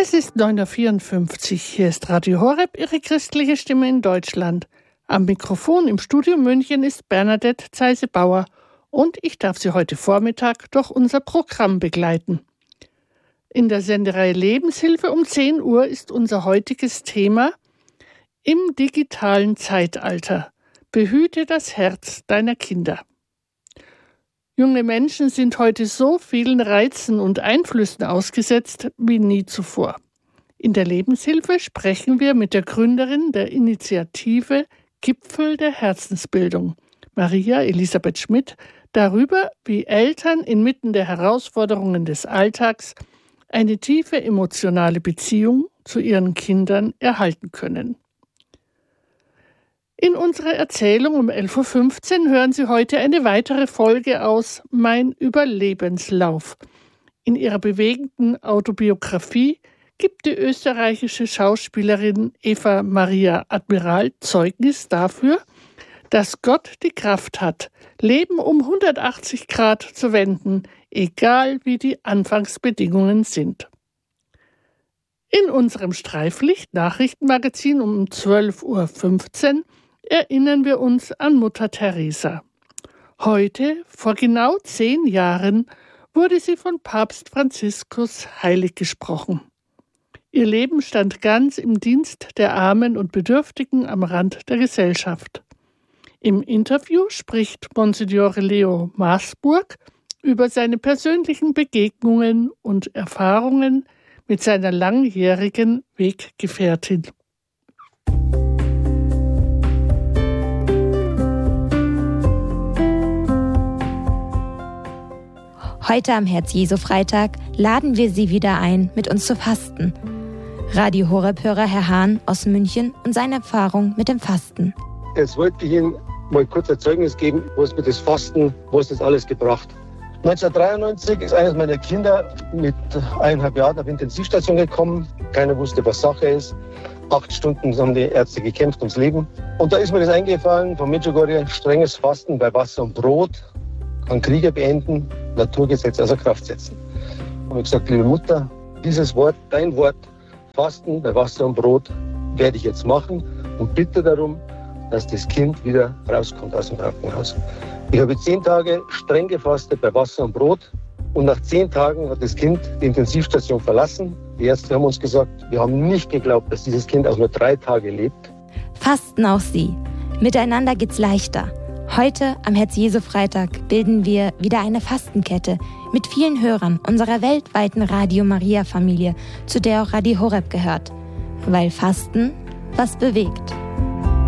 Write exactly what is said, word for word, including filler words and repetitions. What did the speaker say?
Es ist neun Uhr vierundfünfzig. Hier ist Radio Horeb, Ihre christliche Stimme in Deutschland. Am Mikrofon im Studio München ist Bernadette Zeise-Bauer und ich darf Sie heute Vormittag durch unser Programm begleiten. In der Sendereihe Lebenshilfe um zehn Uhr ist unser heutiges Thema im digitalen Zeitalter. Behüte das Herz deiner Kinder. Junge Menschen sind heute so vielen Reizen und Einflüssen ausgesetzt wie nie zuvor. In der Lebenshilfe sprechen wir mit der Gründerin der Initiative Gipfel der Herzensbildung, Maria Elisabeth Schmidt, darüber, wie Eltern inmitten der Herausforderungen des Alltags eine tiefe emotionale Beziehung zu ihren Kindern erhalten können. In unserer Erzählung um elf Uhr fünfzehn hören Sie heute eine weitere Folge aus Mein Überlebenslauf. In ihrer bewegenden Autobiografie gibt die österreichische Schauspielerin Eva Maria Admiral Zeugnis dafür, dass Gott die Kraft hat, Leben um hundertachtzig Grad zu wenden, egal wie die Anfangsbedingungen sind. In unserem Streiflicht-Nachrichtenmagazin um zwölf Uhr fünfzehn erinnern wir uns an Mutter Teresa. Heute, vor genau zehn Jahren, wurde sie von Papst Franziskus heilig gesprochen. Ihr Leben stand ganz im Dienst der Armen und Bedürftigen am Rand der Gesellschaft. Im Interview spricht Monsignore Leo Maasburg über seine persönlichen Begegnungen und Erfahrungen mit seiner langjährigen Weggefährtin. Heute am Herz-Jesu-Freitag laden wir Sie wieder ein, mit uns zu fasten. Radio Horeb-Hörer Herr Hahn aus München und seine Erfahrung mit dem Fasten. Jetzt wollte ich Ihnen mal kurz ein Zeugnis geben, was mir das Fasten, was das alles gebracht. neunzehnhundertdreiundneunzig ist eines meiner Kinder mit eineinhalb Jahren auf Intensivstation gekommen. Keiner wusste, was Sache ist. Acht Stunden haben die Ärzte gekämpft ums Leben. Und da ist mir das eingefallen, von Medjugorje, strenges Fasten bei Wasser und Brot, kann Kriege beenden, Naturgesetze außer Kraft setzen. Und ich habe gesagt, liebe Mutter, dieses Wort, dein Wort, Fasten bei Wasser und Brot, werde ich jetzt machen und bitte darum, dass das Kind wieder rauskommt aus dem Krankenhaus. Ich habe zehn Tage streng gefastet bei Wasser und Brot und nach zehn Tagen hat das Kind die Intensivstation verlassen. Die Ärzte haben uns gesagt, wir haben nicht geglaubt, dass dieses Kind auch nur drei Tage lebt. Fasten auch Sie. Miteinander geht's leichter. Heute am Herz-Jesu-Freitag bilden wir wieder eine Fastenkette mit vielen Hörern unserer weltweiten Radio-Maria-Familie, zu der auch Radio Horeb gehört. Weil Fasten was bewegt.